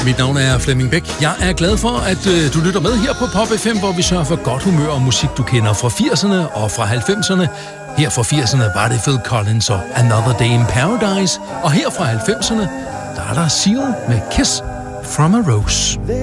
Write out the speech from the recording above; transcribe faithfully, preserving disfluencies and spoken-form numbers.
Mit navn er Flemming Bæk. Jeg er glad for, at øh, du lytter med her på Pop F M, hvor vi sørger for godt humør og musik, du kender fra firserne og fra halvfemserne. Her fra firserne var det Phil Collins og Another Day in Paradise. Og her fra halvfemserne, der er der Seal med Kiss from a Rose.